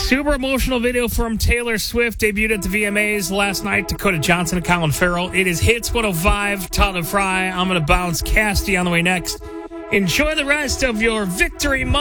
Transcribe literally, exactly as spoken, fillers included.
Super emotional video from Taylor Swift debuted at the V M As last night. Dakota Johnson and Colin Farrell. It is Hits one oh five, Todd and Fry. I'm going to bounce Casty on the way next. Enjoy the rest of your Victory Monday.